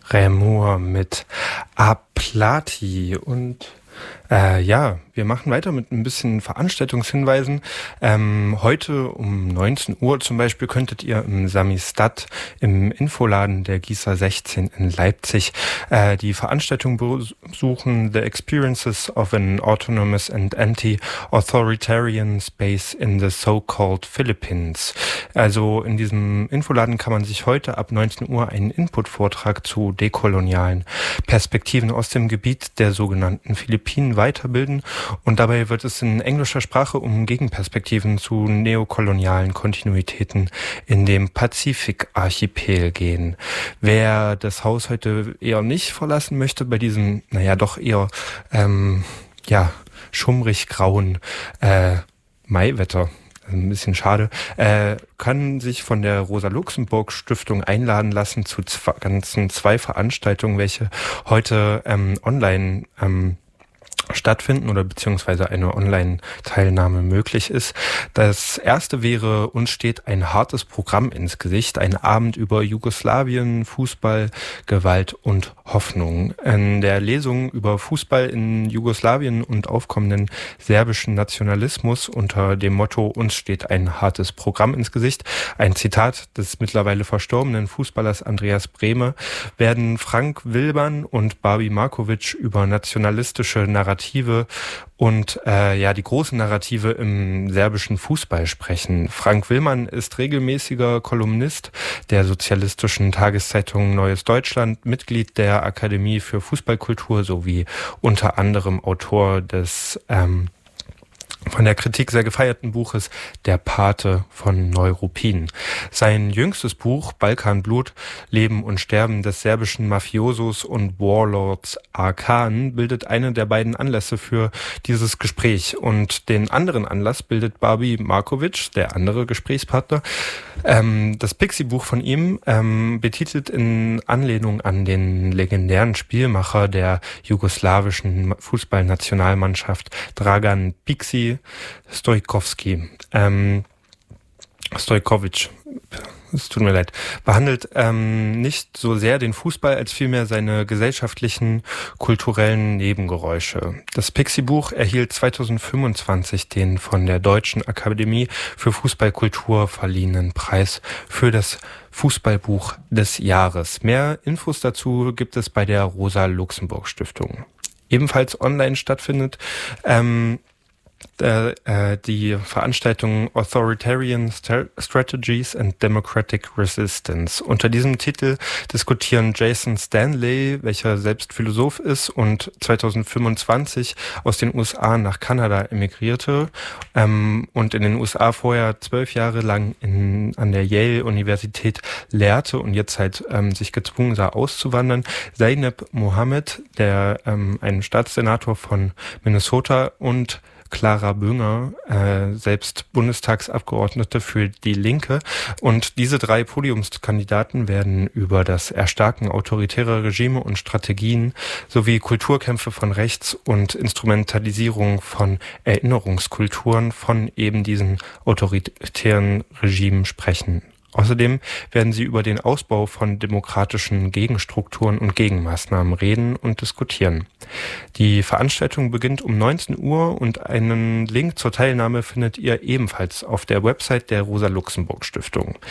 Remour mit Aplati und wir machen weiter mit ein bisschen Veranstaltungshinweisen. Heute um 19 Uhr zum Beispiel könntet ihr im Samistad im Infoladen der Gießer 16 in Leipzig die Veranstaltung besuchen, The Experiences of an Autonomous and Anti-Authoritarian Space in the So-Called Philippines. Also in diesem Infoladen kann man sich heute ab 19 Uhr einen Input-Vortrag zu dekolonialen Perspektiven aus dem Gebiet der sogenannten Philippinen weiterbilden. Und dabei wird es in englischer Sprache um Gegenperspektiven zu neokolonialen Kontinuitäten in dem Pazifikarchipel gehen. Wer das Haus heute eher nicht verlassen möchte bei diesem, doch eher, schummrig grauen Maiwetter, ein bisschen schade, kann sich von der Rosa-Luxemburg-Stiftung einladen lassen zu ganzen 2 Veranstaltungen, welche heute online stattfinden oder beziehungsweise eine Online-Teilnahme möglich ist. Das erste wäre, uns steht ein hartes Programm ins Gesicht, ein Abend über Jugoslawien, Fußball, Gewalt und Hoffnung. In der Lesung über Fußball in Jugoslawien und aufkommenden serbischen Nationalismus unter dem Motto Uns steht ein hartes Programm ins Gesicht, ein Zitat des mittlerweile verstorbenen Fußballers Andreas Brehme, werden Frank Willmann und Barbie Markovic über nationalistische Narrative und die großen Narrative im serbischen Fußball sprechen. Frank Willmann ist regelmäßiger Kolumnist der sozialistischen Tageszeitung Neues Deutschland, Mitglied der Akademie für Fußballkultur sowie unter anderem Autor des von der Kritik sehr gefeierten Buches Der Pate von Neuruppin. Sein jüngstes Buch Balkanblut, Leben und Sterben des serbischen Mafiosos und Warlords Arkan bildet eine der beiden Anlässe für dieses Gespräch. Und den anderen Anlass bildet Barbie Markovic, der andere Gesprächspartner. Das Pixie-Buch von ihm, betitelt in Anlehnung an den legendären Spielmacher der jugoslawischen Fußballnationalmannschaft Dragan Pixi Stojkovic, es tut mir leid, behandelt nicht so sehr den Fußball als vielmehr seine gesellschaftlichen, kulturellen Nebengeräusche. Das Pixie-Buch erhielt 2025 den von der Deutschen Akademie für Fußballkultur verliehenen Preis für das Fußballbuch des Jahres. Mehr Infos dazu gibt es bei der Rosa-Luxemburg-Stiftung. Ebenfalls online stattfindet die Veranstaltung Authoritarian Strategies and Democratic Resistance. Unter diesem Titel diskutieren Jason Stanley, welcher selbst Philosoph ist und 2025 aus den USA nach Kanada emigrierte und in den USA vorher 12 Jahre lang an der Yale-Universität lehrte und jetzt halt sich gezwungen sah auszuwandern. Zeynep Mohammed, der ein Staatssenator von Minnesota, und Clara Bünger, selbst Bundestagsabgeordnete für die Linke. Und diese 3 Podiumskandidaten werden über das Erstarken autoritärer Regime und Strategien sowie Kulturkämpfe von rechts und Instrumentalisierung von Erinnerungskulturen von eben diesen autoritären Regimen sprechen. Außerdem werden sie über den Ausbau von demokratischen Gegenstrukturen und Gegenmaßnahmen reden und diskutieren. Die Veranstaltung beginnt um 19 Uhr und einen Link zur Teilnahme findet ihr ebenfalls auf der Website der Rosa-Luxemburg-Stiftung.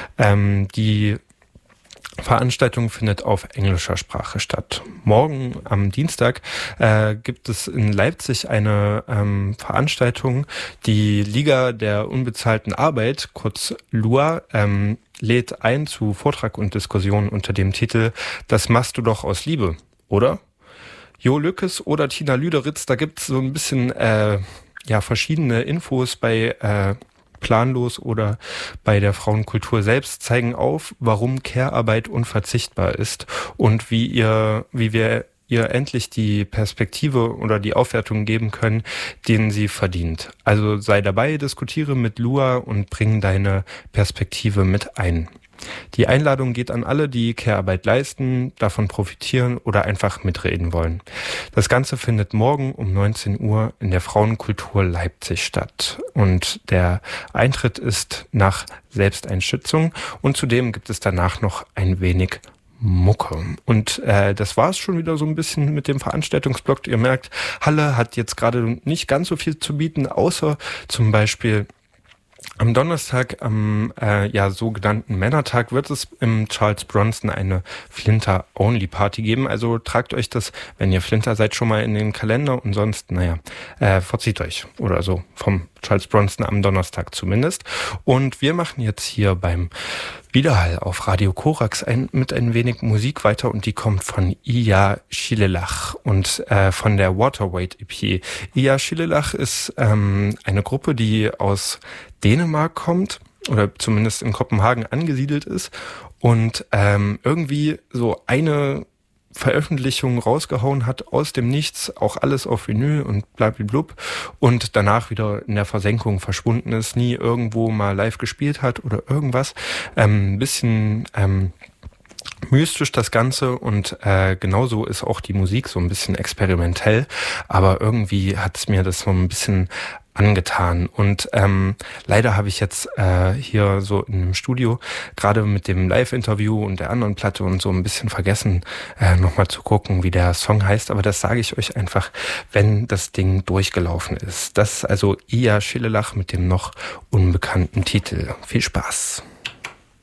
Die Veranstaltung findet auf englischer Sprache statt. Morgen am Dienstag gibt es in Leipzig eine Veranstaltung. Die Liga der unbezahlten Arbeit, kurz LUA, lädt ein zu Vortrag und Diskussion unter dem Titel Das machst du doch aus Liebe, oder? Jo Lückes oder Tina Lüderitz, da gibt es so ein bisschen verschiedene Infos bei Planlos oder bei der Frauenkultur selbst, zeigen auf, warum Care-Arbeit unverzichtbar ist und wie wir ihr endlich die Perspektive oder die Aufwertung geben können, denen sie verdient. Also sei dabei, diskutiere mit Lua und bring deine Perspektive mit ein. Die Einladung geht an alle, die Care-Arbeit leisten, davon profitieren oder einfach mitreden wollen. Das Ganze findet morgen um 19 Uhr in der Frauenkultur Leipzig statt. Und der Eintritt ist nach Selbsteinschätzung und zudem gibt es danach noch ein wenig Mucke. Und das war es schon wieder so ein bisschen mit dem Veranstaltungsblock. Ihr merkt, Halle hat jetzt gerade nicht ganz so viel zu bieten, außer zum Beispiel am Donnerstag, am sogenannten Männertag, wird es im Charles Bronson eine Flinter-Only-Party geben. Also tragt euch das, wenn ihr Flinter seid, schon mal in den Kalender und sonst, verzieht euch oder so vom Charles Bronson am Donnerstag zumindest. Und wir machen jetzt hier beim Widerhall auf Radio Korax mit ein wenig Musik weiter und die kommt von Iya Schilelach und von der Waterweight EP. Iya Schilelach ist eine Gruppe, die aus Dänemark kommt oder zumindest in Kopenhagen angesiedelt ist und irgendwie so eine Veröffentlichung rausgehauen hat aus dem Nichts, auch alles auf Vinyl und blablablub und danach wieder in der Versenkung verschwunden ist, nie irgendwo mal live gespielt hat oder irgendwas. Ein bisschen mystisch das Ganze und genauso ist auch die Musik so ein bisschen experimentell, aber irgendwie hat es mir das so ein bisschen angetan und leider habe ich jetzt hier so in dem Studio gerade mit dem Live-Interview und der anderen Platte und so ein bisschen vergessen, nochmal zu gucken, wie der Song heißt, aber das sage ich euch einfach, wenn das Ding durchgelaufen ist. Das ist also Iya Schilelach mit dem noch unbekannten Titel. Viel Spaß!